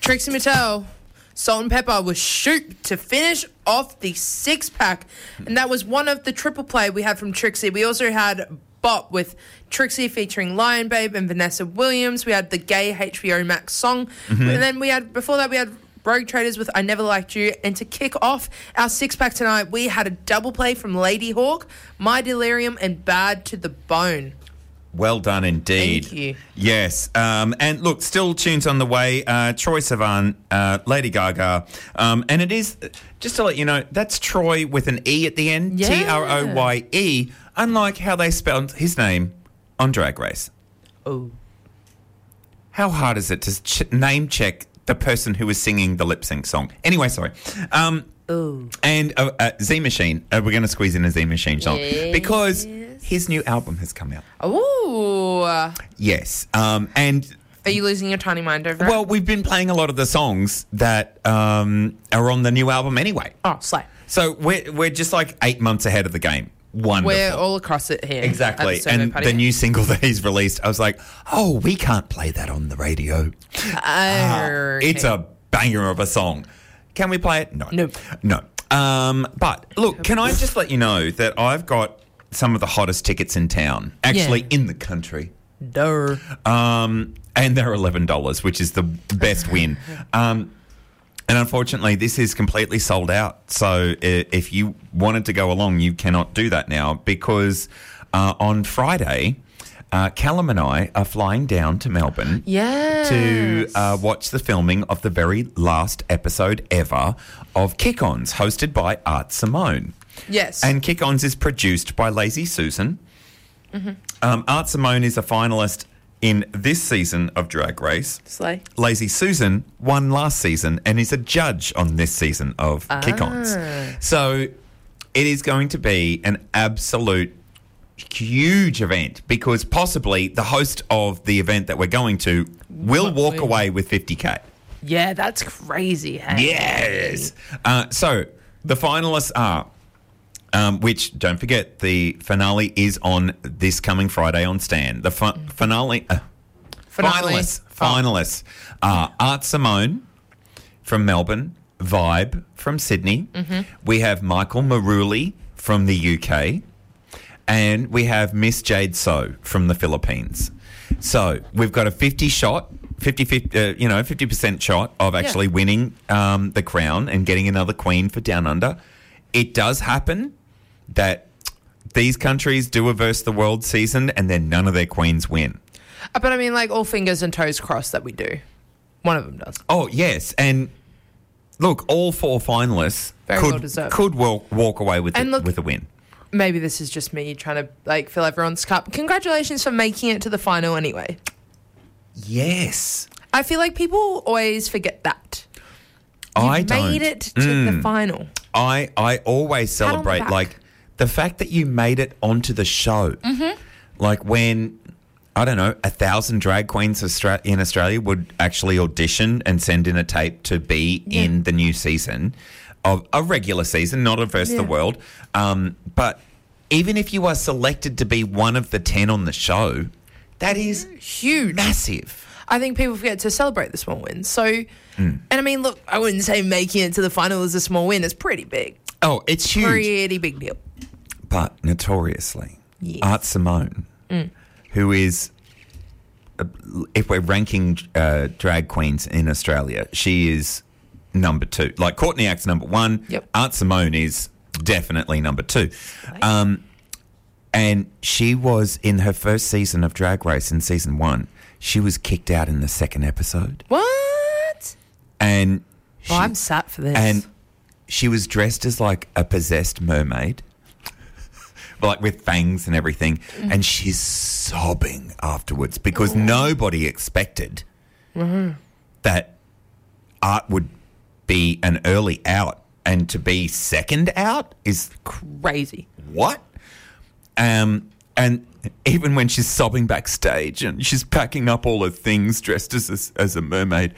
Trixie Mattel, Salt and Pepper was Shoot to finish off the six-pack. And that was one of the triple play we had from Trixie. We also had Bop with Trixie featuring Lion Babe and Vanessa Williams. We had the gay HBO Max song. And then before that, we had Rogue Traders with I Never Liked You. And to kick off our six-pack tonight, we had a double play from Lady Hawk, My Delirium, and Bad to the Bone. Well done indeed. Thank you. Yes. And look, still tunes on the way. Troye Sivan, Lady Gaga. And it is, just to let you know, that's Troy with an E at the end. Yeah. Troye. Unlike how they spelled his name on Drag Race. Oh. How hard is it to name check the person who was singing the lip sync song? Anyway, sorry. And Z Machine. We're going to squeeze in a Z Machine song because his new album has come out. Oh. Yes. And Are you losing your tiny mind over it? well, we've been playing a lot of the songs that are on the new album anyway. Oh, slay. So we're just like 8 months ahead of the game. Wonderful. We're all across it here. Exactly. At the Survey And Party. the new single that he's released, I was like, oh, we can't play that on the radio. It's a banger of a song. Can we play it? No. No. But look, can I just let you know that I've got some of the hottest tickets in town, actually in the country. Duh. And they're $11, which is the best win. And unfortunately, this is completely sold out. So if you wanted to go along, you cannot do that now because on Friday, Callum and I are flying down to Melbourne to watch the filming of the very last episode ever of Kick-Ons, hosted by Art Simone. Yes. And Kick-Ons is produced by Lazy Susan. Art Simone is a finalist in this season of Drag Race. Slay. Lazy Susan won last season and is a judge on this season of Kick-Ons. So it is going to be an absolute huge event because possibly the host of the event that we're going to will walk away with 50K. Yeah, that's crazy. Hey? Yes. So the finalists are, which don't forget, the finale is on this coming Friday on Stan. The finalists are Art Simone from Melbourne, Vibe from Sydney. We have Michael Maruli from the UK. And we have Miss Jade So from the Philippines. So we've got a 50% shot of actually winning the crown and getting another queen for Down Under. It does happen that these countries do a versus the world season and then none of their queens win. But I mean, like, all fingers and toes crossed that we do. One of them does. Oh, yes. And look, all four finalists could walk away with a win. Maybe this is just me trying to, like, fill everyone's cup. Congratulations for making it to the final anyway. Yes. I feel like people always forget that. I made it to the final. I always celebrate, like, the fact that you made it onto the show. Like when, I don't know, 1,000 drag queens in Australia would actually audition and send in a tape to be in the new season of a regular season, not a versus the world. But even if you are selected to be one of the 10 on the show, that is huge, massive. I think people forget to celebrate the small wins. So, and I mean, look, I wouldn't say making it to the final is a small win. It's pretty big. Oh, it's huge. Pretty big deal. But notoriously, Art Simone, who is, if we're ranking drag queens in Australia, she is number 2. Like Courtney Act's number 1. Yep. Art Simone is definitely number 2. And she was in her first season of Drag Race in season 1. She was kicked out in the second episode. What? And I'm sat for this. And she was dressed as like a possessed mermaid, like with fangs and everything. And she's sobbing afterwards because nobody expected that Art would be an early out, and to be second out is crazy. What? And even when she's sobbing backstage and she's packing up all her things dressed as a mermaid,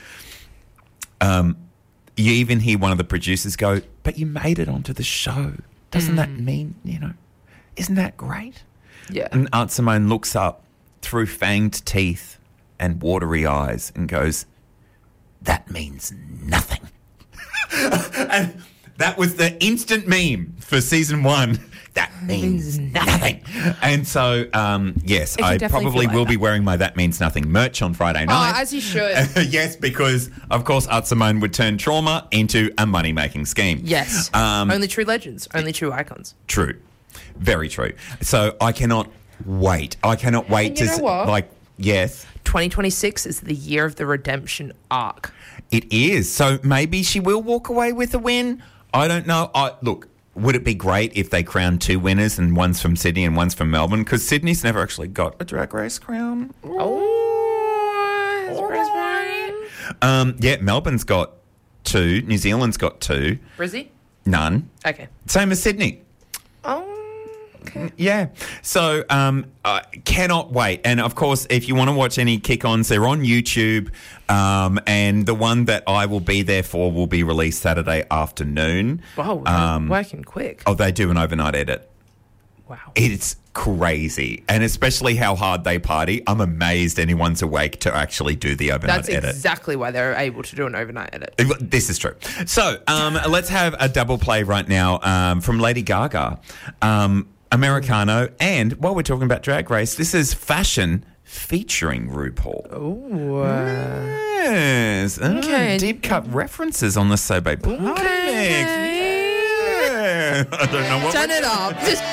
you even hear one of the producers go, "But you made it onto the show. Doesn't that mean, isn't that great?" Yeah. And Art Simone looks up through fanged teeth and watery eyes and goes, that means nothing. And that was the instant meme for season 1. That means nothing. And so, yes, can I definitely probably feel like will be that. wearing my That Means Nothing merch on Friday night. as you should. Yes, because, of course, Art Simone would turn trauma into a money-making scheme. Yes. Only true legends. Only true icons. True. Very true. So I cannot wait. I cannot wait And you know what? yes, 2026 is the year of the redemption arc. it is. So maybe she will walk away with a win. I don't know. Look, would it be great if they crowned 2 winners and one's from Sydney and one's from Melbourne? Because Sydney's never actually got a Drag Race crown. Yeah, Melbourne's got 2. New Zealand's got 2. Brizzy? None. Okay. Same as Sydney. Oh, okay. Yeah. So I cannot wait. And, of course, if you want to watch any kick-ons, they're on YouTube. And the one that I will be there for will be released Saturday afternoon. Wow, working quick. Oh, they do an overnight edit. Wow. It's crazy. And especially how hard they party. I'm amazed anyone's awake to actually do the overnight That's edit. exactly why they're able to do an overnight edit. This is true. So let's have a double play right now from Lady Gaga, Americano, and while we're talking about Drag Race, this is Fashion featuring RuPaul. Oh. Yes. Okay. Deep cut references on the So Babe Party Mix. Okay. Yeah. I don't know what Turn it up. Just